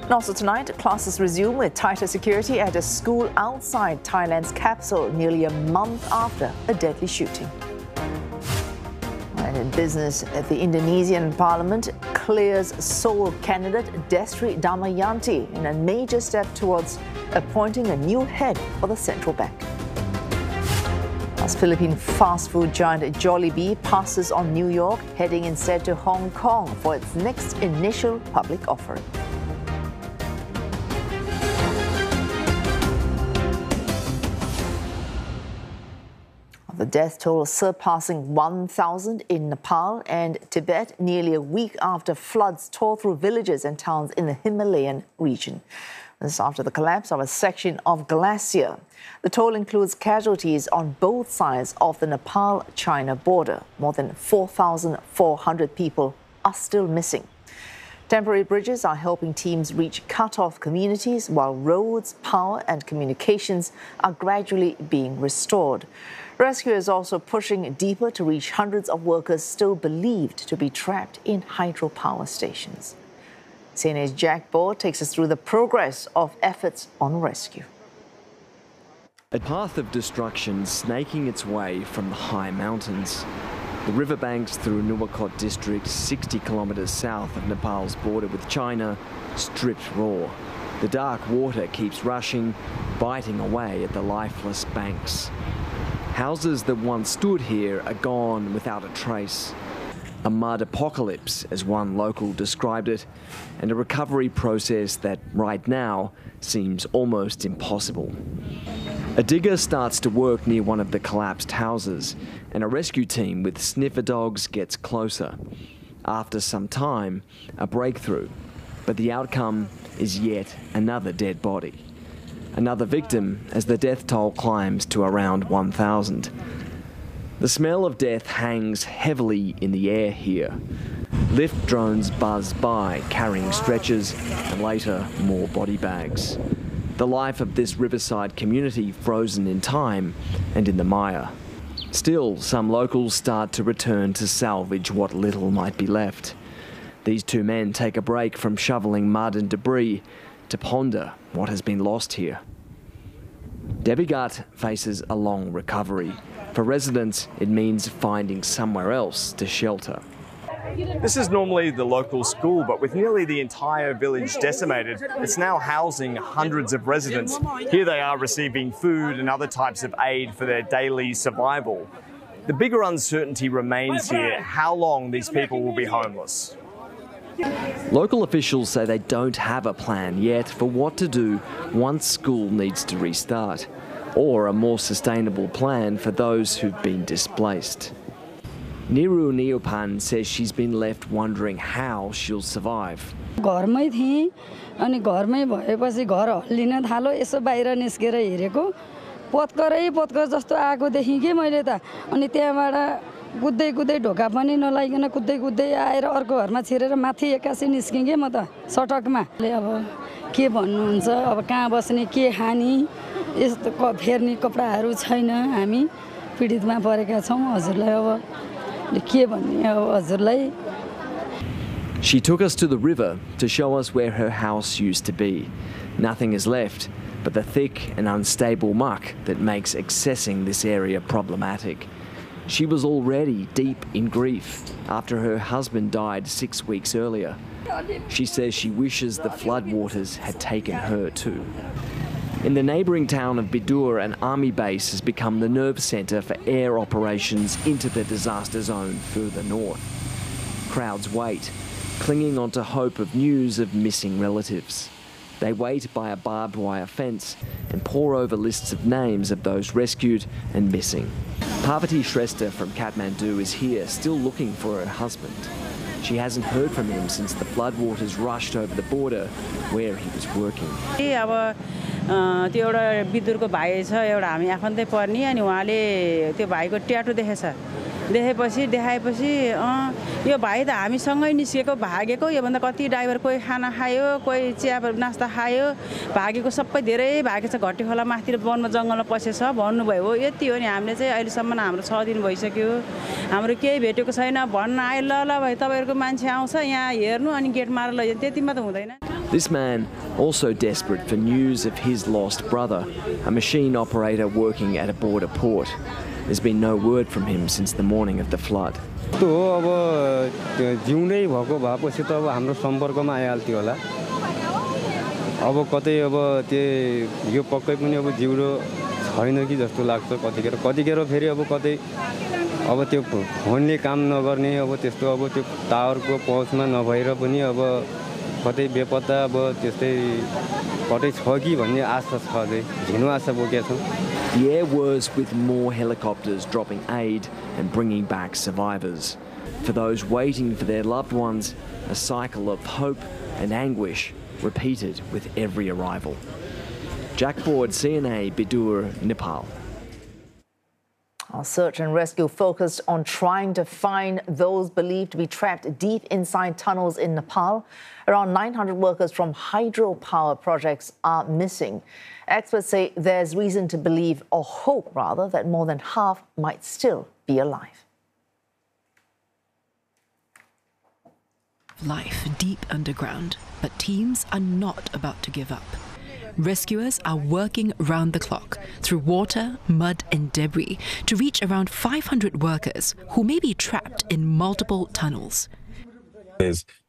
And also tonight, classes resume with tighter security at a school outside Thailand's capital nearly a month after a deadly shooting. And in business, the Indonesian parliament clears sole candidate Destri Damayanti in a major step towards appointing a new head for the central bank. As Philippine fast food giant Jollibee passes on New York, heading instead to Hong Kong for its next initial public offering. The death toll surpassing 1,000 in Nepal and Tibet nearly a week after floods tore through villages and towns in the Himalayan region. This after the collapse of a section of glacier. The toll includes casualties on both sides of the Nepal-China border. More than 4,400 people are still missing. Temporary bridges are helping teams reach cut-off communities, while roads, power and communications are gradually being restored. Rescue is also pushing deeper to reach hundreds of workers still believed to be trapped in hydropower stations. CNA's Jack Bohr takes us through the progress of efforts on rescue. A path of destruction snaking its way from the high mountains. The riverbanks through Nuwakot district, 60 kilometres south of Nepal's border with China, stripped raw. The dark water keeps rushing, biting away at the lifeless banks. Houses that once stood here are gone without a trace. A mud apocalypse, as one local described it, and a recovery process that right now seems almost impossible. A digger starts to work near one of the collapsed houses, and a rescue team with sniffer dogs gets closer. After some time, a breakthrough, but the outcome is yet another dead body. Another victim as the death toll climbs to around 1,000. The smell of death hangs heavily in the air here. Lift drones buzz by, carrying stretchers and later more body bags. The life of this riverside community frozen in time and in the mire. Still, some locals start to return to salvage what little might be left. These two men take a break from shoveling mud and debris to ponder what has been lost here. Debbie Gutt faces a long recovery. For residents, it means finding somewhere else to shelter. This is normally the local school, but with nearly the entire village decimated, it's now housing hundreds of residents. Here they are receiving food and other types of aid for their daily survival. The bigger uncertainty remains here, how long these people will be homeless. Local officials say they don't have a plan yet for what to do once school needs to restart, or a more sustainable plan for those who've been displaced. Niru Neopan says she's been left wondering how she'll survive. घरमै थिएँ अनि घरमै भएपछि घर हल्लिन थाल्यो यसो बाहिर निस्केर हेरेको पत्कर जस्तो आएको देखेँ के मैले त अनि त्यहाँबाट कुद्दै कुद्दै ढोका पनि नलाइकन कुद्दै कुद्दै आएर अर्को घरमा छिरेर माथि एक्कासी निस्किएँ के म त सटकमा अब के भन्नुहुन्छ अब कहाँ बस्ने के खानी यस्तो फेर्ने कपडाहरू छैन हामी पीडितमा परेका छौं हजुरलाई अब के भन्ने अब हजुरलाई. She took us to the river to show us where her house used to be. Nothing is left but the thick and unstable muck that makes accessing this area problematic. She was already deep in grief after her husband died 6 weeks earlier. She says she wishes the floodwaters had taken her too. In the neighbouring town of Bidur, an army base has become the nerve centre for air operations into the disaster zone further north. Crowds wait, clinging onto hope of news of missing relatives. They wait by a barbed wire fence and pore over lists of names of those rescued and missing. Parvati Shrestha from Kathmandu is here, still looking for her husband. She hasn't heard from him since the floodwaters rushed over the border where he was working. त्यो एउटा बिदुरको भाइ छ एउटा हामी आफन्तै पर्नी अनि उहाँले त्यो भाइको ट्याटु देखाएपछि यो भाइ त हामीसँगै निस्केको भागेको यो भन्दा कति ड्राइभर कोही खाना खायो कोही चिया नास्ता खायो भागेको सबै धेरै भागेछ घट्टी खोला माथितिर वनमा जंगलमा पसेछ भन्नुभयो हो यति हो नि हामीले चाहिँ अहिलेसम्म हाम्रो 6 दिन भइसक्यो हाम्रो केही भेटेको छैन भन्न आए ल भाइ तपाईहरुको मान्छे आउँछ यहाँ हेर्नु अनि गेट मारेर लैजान्छ त्यतिमा त हुँदैन. This man, also desperate for news of his lost brother, a machine operator working at a border port. There's been no word from him since the morning of the flood. त्यो अब जिउँदै भएको भएपछि त अब हाम्रो सम्पर्कमा आइहाल्थ्यो होला अब कतै अब त्यो यो पक्कै पनि अब जिउरो छैन कि जस्तो लाग्छ कतिखेर फेरि अब कतै अब त्यो फोनले काम नगर्ने अब त्यस्तो अब त्यो टावरको पहुँचमा नभएर पनि अब कतै बेपत्ता अब त्यस्तै कतै छ कि भन्ने आशा छ अझै झिनो आशा बोकेका छौँ. The air whirs with more helicopters dropping aid and bringing back survivors. For those waiting for their loved ones, a cycle of hope and anguish repeated with every arrival. Jack Board, CNA, Bidur, Nepal. Our search and rescue focused on trying to find those believed to be trapped deep inside tunnels in Nepal. Around 900 workers from hydropower projects are missing. Experts say there's reason to believe, or hope rather, that more than half might still be alive. Life deep underground, but teams are not about to give up. Rescuers are working round the clock through water, mud and debris to reach around 500 workers who may be trapped in multiple tunnels. There's